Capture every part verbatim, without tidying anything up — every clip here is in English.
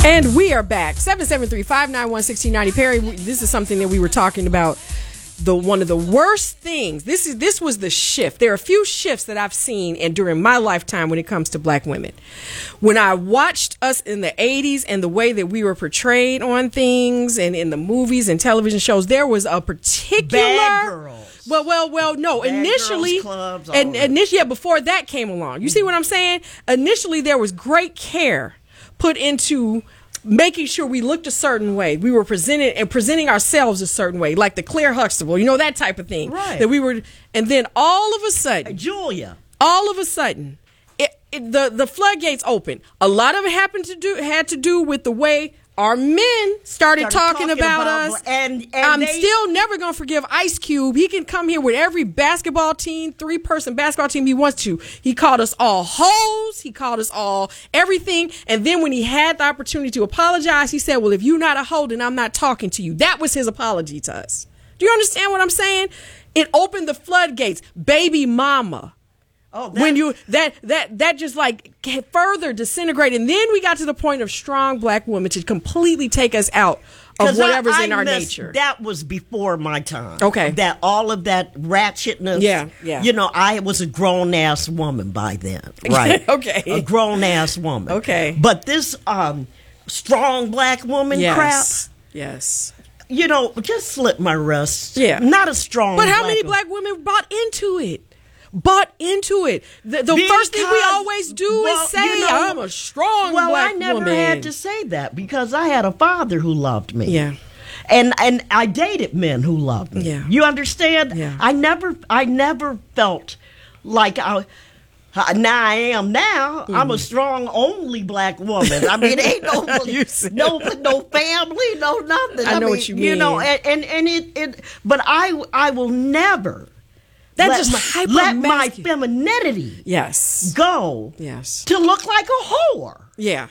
And we are back. seven seven three, five nine one, one six nine zero. Perry, this is something that we were talking about. The one of the worst things. This is this was the shift. There are a few shifts that I've seen and during my lifetime when it comes to black women. When I watched us in the eighties and the way that we were portrayed on things and in the movies and television shows, there was a particular Bad girls. Well, well, well, no. Bad initially, girls clubs, all and that. initially, yeah, before that came along. You see what I'm saying? Initially, there was great care put into making sure we looked a certain way. We were presented and presenting ourselves a certain way, like the Claire Huxtable, you know, that type of thing. Right. That we were, and then all of a sudden, Julia. all of a sudden, it, it, the the floodgates opened. A lot of it happened to do had to do with the way our men started, Started talking, talking about, about- us. and- and I'm they- still never gonna forgive Ice Cube. He can come here with every basketball team, three person basketball team he wants to. He called us all hoes. He called us all everything. And then when he had the opportunity to apologize, he said, "Well, if you're not a hoe, then I'm not talking to you." That was his apology to us. Do you understand what I'm saying? It opened the floodgates. Baby mama. Oh, that, When you that that that just like further disintegrated, and then we got to the point of strong black women to completely take us out of 'cause whatever's I- I in our missed- nature. That was before my time. Okay. That all of that ratchetness. Yeah, yeah. You know, I was a grown ass woman by then. Right. Okay. A grown ass woman. Okay. But this um strong black woman yes, crap, yes. you know, just slit my wrist. Yeah. Not a strong. But how black many woman. black women bought into it? Bought into it. The, the first thing we Because- always do well, is say, you know, "I'm a strong Well, black I never woman." had to say that because I had a father who loved me. Yeah. And and I dated men who loved me. Yeah. You understand? Yeah. I never I never felt like I uh, now I am now. I'm Mm-hmm. a strong only black woman. I mean, ain't no You said- no no family, no nothing. I know mean, what you You know, mean. and and, and it, it but I I will never That let just my, hyper let my mascu- femininity Yes. go Yes. to look like a whore. Yeah.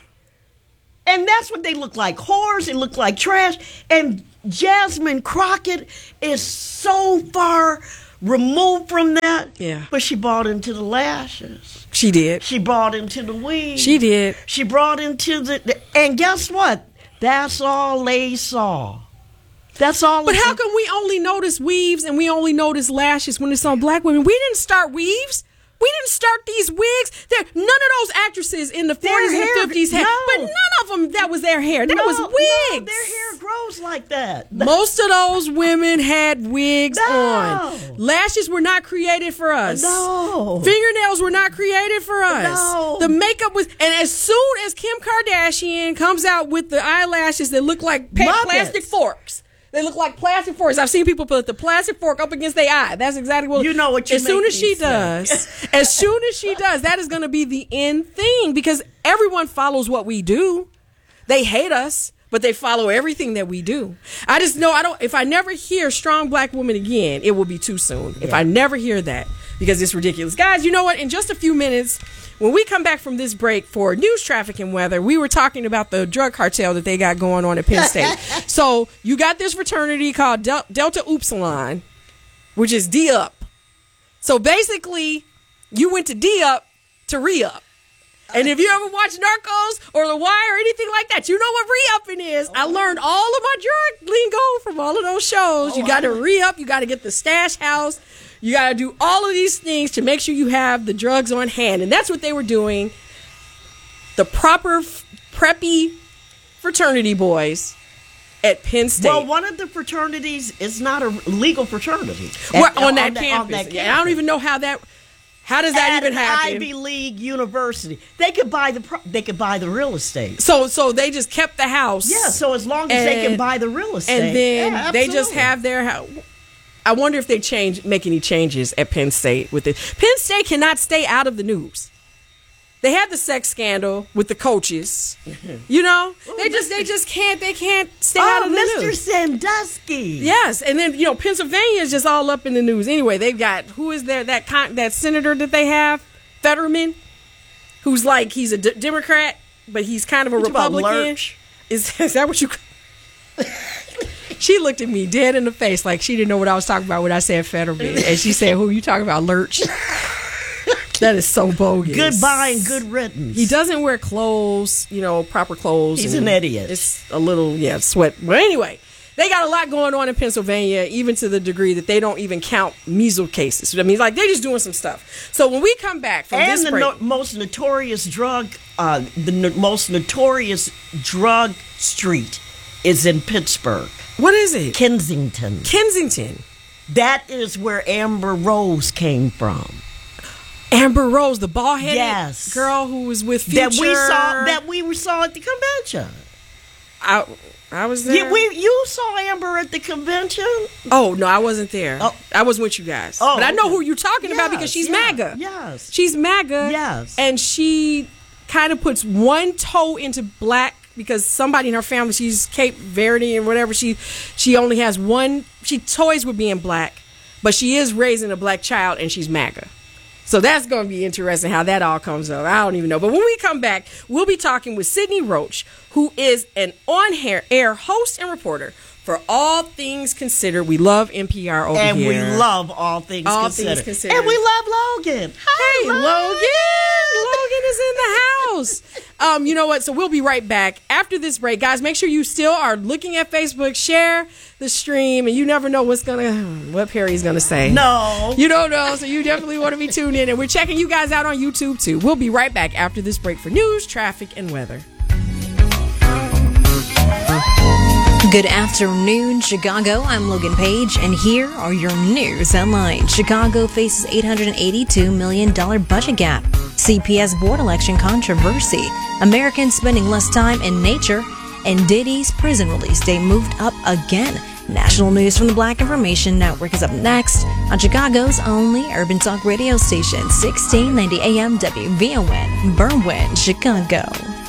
And that's what they look like, whores. They look like trash. And Jasmine Crockett is so far removed from that. Yeah. But she bought into the lashes. She did. She bought into the weed. She did. She brought into the, the and guess what? That's all they saw. That's all. But it- how come we only notice weaves and we only notice lashes when it's on black women? We didn't start weaves. We didn't start these wigs. There, none of those actresses in the Their forties and hair- the fifties had, no. but none of them, that was their hair. That No, was no, wigs. their hair grows like that. Most of those women had wigs No. on. Lashes were not created for us. No. Fingernails were not created for us. No. The makeup was, and as soon as Kim Kardashian comes out with the eyelashes that look like pa- Muppets. plastic forks. They look like plastic forks. I've seen people put the plastic fork up against their eye. That's exactly what. You know what you As soon make as me she say. does, as soon as she does, that is going to be the end thing because everyone follows what we do. They hate us, but they follow everything that we do. I just know I don't. If I never hear strong black woman again, it will be too soon. If I never hear that, because it's ridiculous, guys. You know what? In just a few minutes. When we come back from this break for news, traffic, and weather, we were talking about the drug cartel that they got going on at Penn State. So you got this fraternity called Del- Delta Upsilon, which is D-Up. So basically, you went to D-Up to re-up. And if you ever watch Narcos or The Wire or anything like that, you know what re-upping is. I learned all of my drug lingo from all of those shows. You got to re-up. You got to get the stash house. You got to do all of these things to make sure you have the drugs on hand. And that's what they were doing. The proper f- preppy fraternity boys at Penn State. Well, one of the fraternities is not a legal fraternity. Well, At- on, that the- campus. that Yeah, I don't even know how that, how does that At even an happen? Ivy League university. They could buy the pro- they could buy the real estate. So, so they just kept the house. Yeah, so as long as they And- can buy the real estate. And then yeah, they just absolutely. have their house. I wonder if they change, make any changes at Penn State with it. Penn State cannot stay out of the news. They had the sex scandal with the coaches. You know, they just they just can't they can't stay out Oh, of the Mister news. Sandusky. Yes, and then you know Pennsylvania is just all up in the news anyway. They've got who is there that con- that senator that they have, Fetterman, who's like he's a d- Democrat, but he's kind of a You talking about Republican. Lurch? Is is that what you? She looked at me dead in the face like she didn't know what I was talking about when I said Fetterman, and she said, "Who you talking about, Lurch?" That is so bogus. Goodbye and good riddance. He doesn't wear clothes, you know, proper clothes. He's an idiot. It's a little, yeah, sweat. But anyway, they got a lot going on in Pennsylvania, even to the degree that they don't even count measles cases. I mean, like, they're just doing some stuff. So when we come back from and this the break... no- most notorious drug, uh, the no- most notorious drug street is in Pittsburgh. What is it? Kensington. Kensington. That is where Amber Rose came from. Amber Rose, the bald-headed yes. girl who was with Future. That we saw, that we saw at the convention. I, I was there. Yeah, we, you saw Amber at the convention? Oh, no, I wasn't there. Oh. I was with you guys. Oh, but I know okay. who you're talking yes, about because she's yeah, MAGA. Yes. She's MAGA. Yes. And she kind of puts one toe into black because somebody in her family, she's Cape Verde and whatever, she she only has one, she toys with being black, but she is raising a black child and she's MAGA. So that's going to be interesting how that all comes up. I don't even know. But when we come back, we'll be talking with Sydney Roach, who is an on-air host and reporter for All Things Considered. We love N P R over and here. And we love All Things all Considered. Things Considered. And we love Logan. Hi, Hey, Logan. Logan. Logan is in the house. Um, you know what? So we'll be right back after this break. Guys, make sure you still are looking at Facebook. Share the stream, and you never know what's gonna, what Perry's gonna say. No. You don't know, so you definitely want to be tuned in. And we're checking you guys out on YouTube, too. We'll be right back after this break for news, traffic, and weather. Good afternoon, Chicago. I'm Logan Page, and here are your news headlines. Chicago faces eight hundred eighty-two million dollars budget gap. C P S board election controversy. Americans spending less time in nature. And Diddy's prison release date moved up again. National news from the Black Information Network is up next on Chicago's only urban talk radio station, sixteen ninety A M W V O N, Berwyn, Chicago.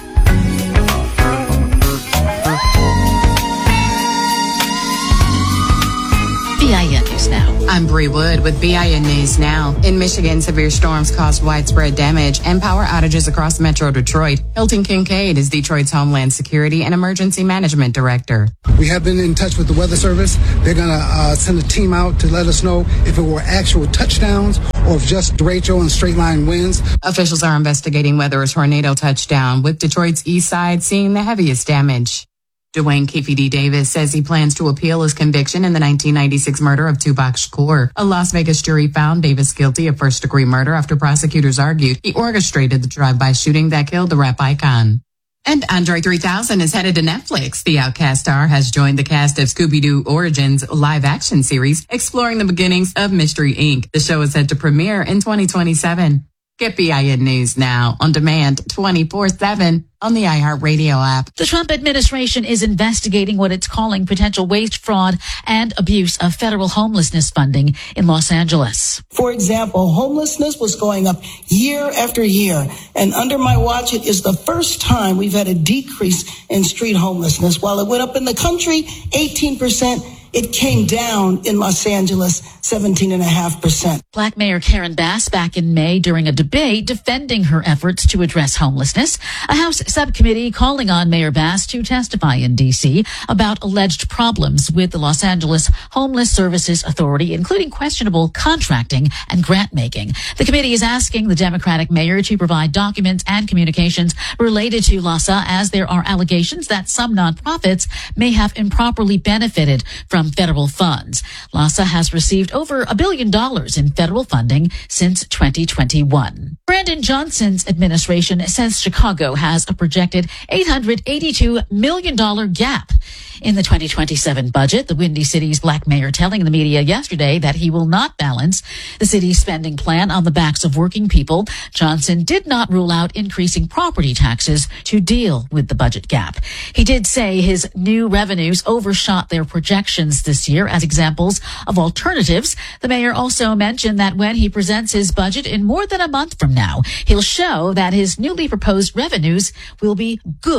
B I N News Now. I'm Bree Wood with B I N News Now. In Michigan, severe storms caused widespread damage and power outages across Metro Detroit. Hilton Kincaid is Detroit's Homeland Security and Emergency Management Director. We have been in touch with the Weather Service. They're going to uh, send a team out to let us know if it were actual touchdowns or if just derecho and straight line winds. Officials are investigating whether a tornado touchdown, with Detroit's east side seeing the heaviest damage. Dwayne Keefe D. Davis says he plans to appeal his conviction in the nineteen ninety-six murder of Tupac Shakur. A Las Vegas jury found Davis guilty of first-degree murder after prosecutors argued he orchestrated the drive-by shooting that killed the rap icon. And Andre three thousand is headed to Netflix. The Outcast star has joined the cast of Scooby-Doo Origins live-action series, exploring the beginnings of Mystery Incorporated. The show is set to premiere in twenty twenty-seven. Get B I N News Now on demand twenty-four seven on the iHeartRadio app. The Trump administration is investigating what it's calling potential waste, fraud, and abuse of federal homelessness funding in Los Angeles. For example, homelessness was going up year after year. And under my watch, it is the first time we've had a decrease in street homelessness. While it went up in the country, eighteen percent, it came down in Los Angeles, seventeen point five percent. Black Mayor Karen Bass back in May during a debate defending her efforts to address homelessness. A House subcommittee calling on Mayor Bass to testify in D C about alleged problems with the Los Angeles Homeless Services Authority, including questionable contracting and grant making. The committee is asking the Democratic mayor to provide documents and communications related to LAHSA, as there are allegations that some nonprofits may have improperly benefited from federal funds. LAHSA has received over a billion dollars in federal funding since twenty twenty-one. Brandon Johnson's administration says Chicago has a projected eight hundred eighty-two million dollars gap in the twenty twenty-seven budget. The Windy City's black mayor telling the media yesterday that he will not balance the city's spending plan on the backs of working people. Johnson did not rule out increasing property taxes to deal with the budget gap. He did say his new revenues overshot their projections this year as examples of alternatives. The mayor also mentioned that when he presents his budget in more than a month from now, he'll show that his newly proposed revenues will be good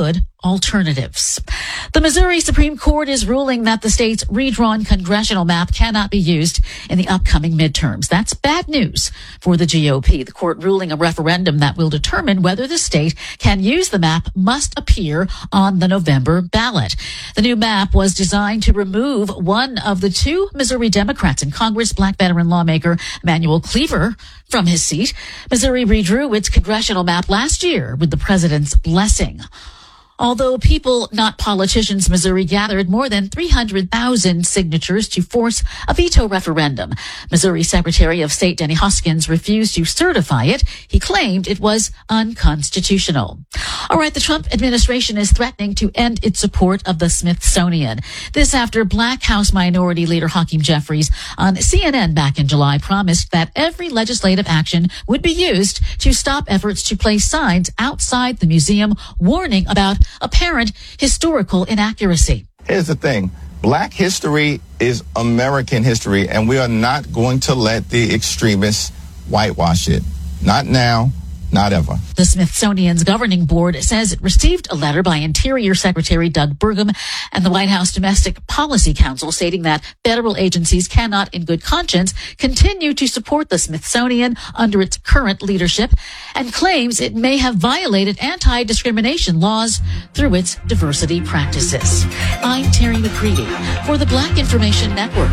alternatives. The Missouri Supreme Court is ruling that the state's redrawn congressional map cannot be used in the upcoming midterms. That's bad news for the G O P. The court ruling a referendum that will determine whether the state can use the map must appear on the November ballot. The new map was designed to remove one of the two Missouri Democrats in Congress, Black veteran lawmaker Emanuel Cleaver, from his seat. Missouri redrew its congressional map last year with the president's blessing. Although people, not politicians, Missouri gathered more than three hundred thousand signatures to force a veto referendum. Missouri Secretary of State Denny Hoskins refused to certify it. He claimed it was unconstitutional. All right, the Trump administration is threatening to end its support of the Smithsonian. This after Black House Minority Leader Hakeem Jeffries on C N N back in July promised that every legislative action would be used to stop efforts to place signs outside the museum warning about apparent historical inaccuracy. Here's the thing. Black history is American history, and we are not going to let the extremists whitewash it. Not now, not ever. The Smithsonian's governing board says it received a letter by Interior Secretary Doug Burgum and the White House Domestic Policy Council stating that federal agencies cannot, in good conscience, continue to support the Smithsonian under its current leadership, and claims it may have violated anti-discrimination laws through its diversity practices. I'm Terry McCready for the Black Information Network.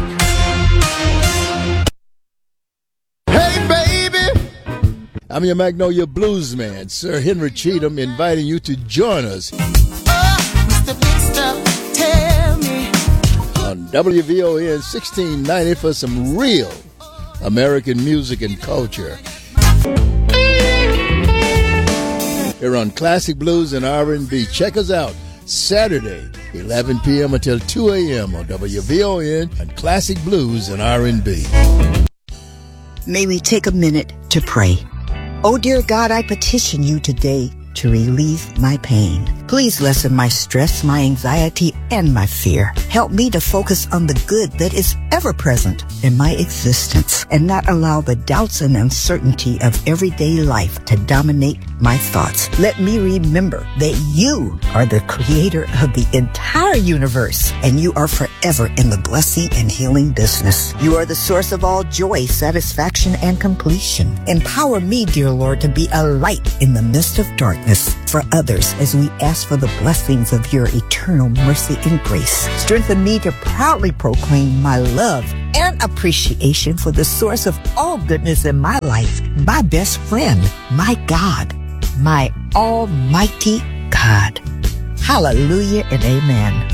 Hey, baby! I'm your Magnolia Blues man, Sir Henry Cheatham, inviting you to join us oh, Mister Big Stuff, tell me. On W V O N sixteen ninety for some real American music and culture. Here on Classic Blues and R and B. Check us out Saturday, eleven p.m. until two a.m. on W V O N and Classic Blues and R and B. May we take a minute to pray. Oh, dear God, I petition you today to relieve my pain. Please lessen my stress, my anxiety, and my fear. Help me to focus on the good that is ever present in my existence and not allow the doubts and uncertainty of everyday life to dominate my thoughts. Let me remember that you are the creator of the entire universe and you are forever in the blessing and healing business. You are the source of all joy, satisfaction, and completion. Empower me, dear Lord, to be a light in the midst of darkness for others as we ask for the blessings of your eternal mercy and grace. Strengthen me to proudly proclaim my love and appreciation for the source of all goodness in my life, my best friend, my God, my almighty God. Hallelujah and amen.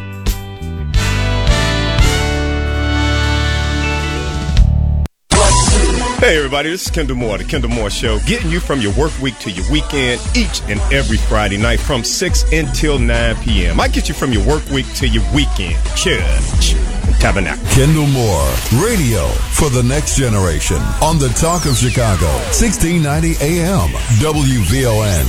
Hey everybody, this is Kendall Moore, the Kendall Moore Show, getting you from your work week to your weekend each and every Friday night from six until nine p.m. I get you from your work week to your weekend. Church and Tabernacle. Kendall Moore, radio for the next generation on the Talk of Chicago, sixteen ninety A M, W V O N.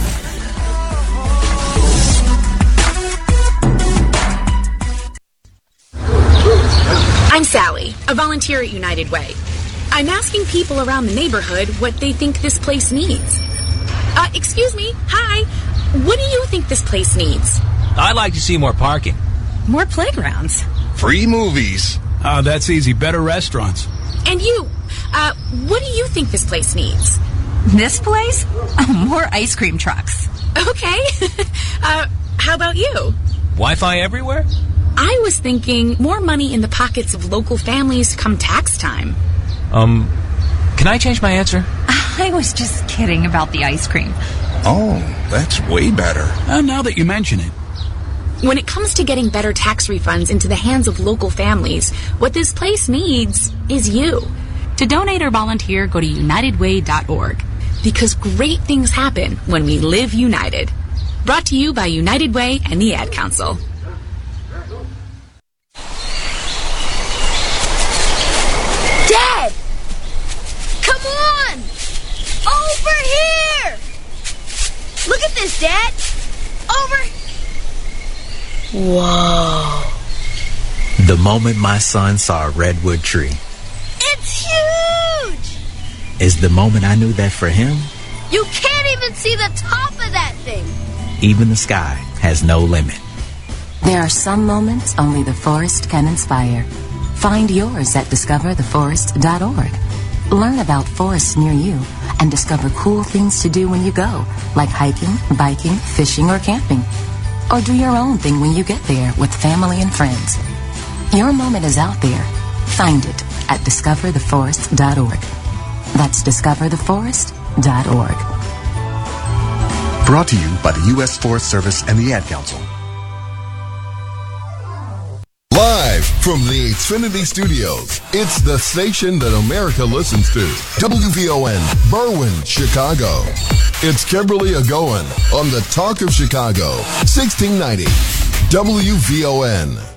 I'm Sally, a volunteer at United Way. I'm asking people around the neighborhood what they think this place needs. Uh, excuse me, hi. What do you think this place needs? I'd like to see more parking. More playgrounds. Free movies. Oh, that's easy. Better restaurants. And you, uh, what do you think this place needs? This place? Oh, more ice cream trucks. Okay. uh, how about you? Wi-Fi everywhere? I was thinking more money in the pockets of local families come tax time. Um, can I change my answer? I was just kidding about the ice cream. Oh, that's way better. Uh, now that you mention it. When it comes to getting better tax refunds into the hands of local families, what this place needs is you. To donate or volunteer, go to united way dot org. Because great things happen when we live united. Brought to you by United Way and the Ad Council. Dad! Come on! Over here! Look at this, Dad! Over... Whoa. The moment my son saw a redwood tree. It's huge! Is the moment I knew that for him. You can't even see the top of that thing! even the sky has no limit. There are some moments only the forest can inspire. Find yours at discover the forest dot org. Learn about forests near you and discover cool things to do when you go, like hiking, biking, fishing, or camping. Or do your own thing when you get there with family and friends. Your moment is out there. Find it at discover the forest dot org. That's discover the forest dot org. Brought to you by the U S Forest Service and the Ad Council. Live from the Xfinity Studios, it's the station that America listens to. W V O N, Berwyn, Chicago. It's Kimberly Agoin on the Talk of Chicago, sixteen ninety W V O N.